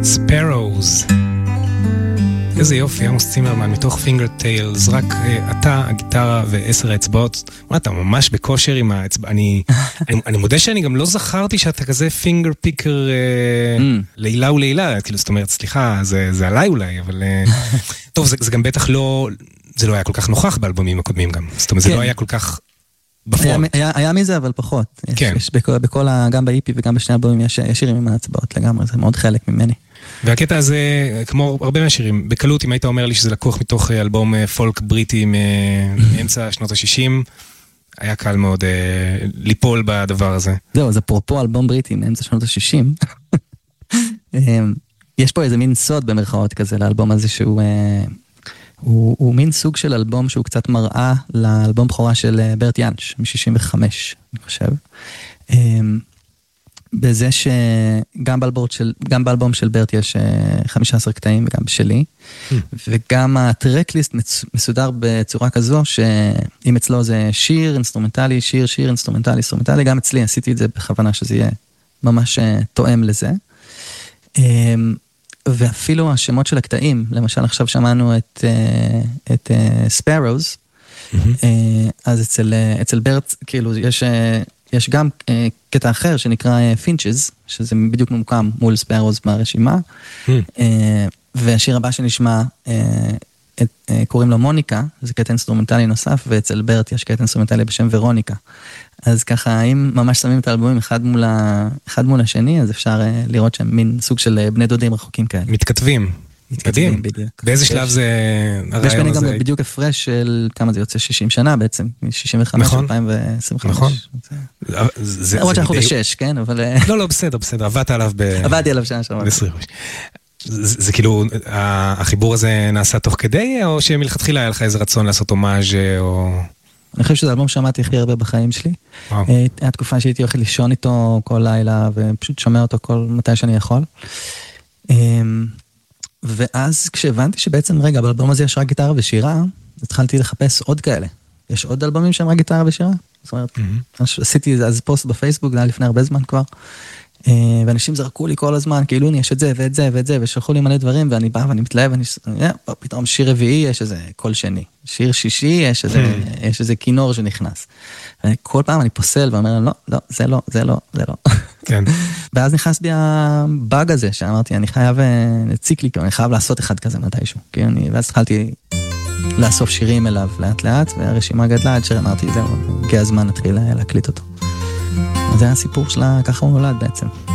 ספארוז. איזה יופי, עמוס צימרמן, מתוך פינגר טיילס, רק אתה, הגיטרה ו10 האצבעות. מה, אתה ממש בכושר עם האצבע. אני מודה שאני גם לא זכרתי שאתה כזה פינגר פיקר לילה ולילה, כאילו, זאת אומרת, סליחה, זה עליי אולי, אבל טוב, זה גם בטח לא, זה לא היה כל כך נוכח באלבומים הקודמים גם. זאת אומרת, זה לא היה כל כך בפועל. היה מזה, אבל פחות. כן. גם ב-EP וגם בשני אלבומים יש שירים עם האצבעות לגמרי, זה מאוד חלק ממני. והקטע הזה, כמו הרבה מהשירים, בקלות, אם היית אומר לי שזה לקוח מתוך אלבום פולק בריטי מאמצע שנות ה-60, היה קל מאוד ליפול בדבר הזה. זהו, זה פרופו אלבום בריטי מאמצע שנות ה-60. יש פה איזה מין סוד במרכאות כזה לאלבום הזה, שהוא מין סוג של אלבום שהוא קצת מראה לאלבום בכורה של ברט ינש, מ-65, אני חושב. בזה שגם באלבום של ברט יש 15 קטעים, וגם בשלי, וגם הטרקליסט מסודר בצורה כזו, שאם אצלו זה שיר אינסטרומנטלי, שיר אינסטרומנטלי, אינסטרומנטלי, גם אצלי עשיתי את זה בכוונה שזה יהיה ממש תואם לזה. ואפילו השמות של הקטעים, למשל עכשיו שמענו את ספארוז, אז אצל ברט כאילו יש גם קטע אחר שנקרא פינצ'ז, שזה בדיוק ממוקם מול ספארוז מהרשימה, והשיר הבא שנשמע קוראים לו מוניקה, זה קטע אינסטרומנטלי נוסף, ואצל ברט יש קטע אינסטרומנטלי בשם ורוניקה. אז ככה, אם ממש שמים את האלבומים אחד מול השני, אז אפשר לראות שהם מין סוג של בני דודים רחוקים כאלה. מתכתבים. מדהים. באיזה שלב זה הרעיון הזה? יש גם בדיוק הפרש של כמה זה יוצא 60 שנה בעצם, מ-65 2025. נכון. למרות שאנחנו ב6, כן? לא, בסדר, עבדת עליו עבדתי עליו שנה שעברה. זה כאילו, החיבור הזה נעשה תוך כדי, או שמלכתחילה היה לך איזה רצון לעשות הומאז' או... אני חושב שזה אלבום שמעתי הכי הרבה בחיים שלי. הייתה תקופה שהייתי הולכת לישון איתו כל לילה, ופשוט שומע אותו כל מתי שאני יכול. ואז כשהבנתי שבעצם, רגע, באלבום הזה יש רק גיטרה ושירה, התחלתי לחפש עוד כאלה. יש עוד אלבומים שהם רק גיטרה ושירה? זאת אומרת, עשיתי אז פוסט בפייסבוק, זה היה לפני הרבה זמן כבר, ואנשים זרקו לי כל הזמן, כאילו, יש את זה ואת זה ואת זה, ושלחו לי מלא דברים, ואני בא ואני מתלהב, פתאום שיר רביעי יש איזה קול שני, שיר שישי יש איזה כינור שנכנס. וכל פעם אני פוסל ואומר, לא, זה לא, זה לא, זה לא. כן. ואז נכנס בי הבאג הזה, שאמרתי, אני חייב, נציק לי, אני חייב לעשות אחד כזה מתישהו, ואז התחלתי לאסוף שירים אליו לאט לאט, והרשימה גדלה עד שאמרתי, זהו, הגיע הזמן להתחיל להקליט אותו. זה היה הסיפור שלה, ככה הוא נולד בעצם.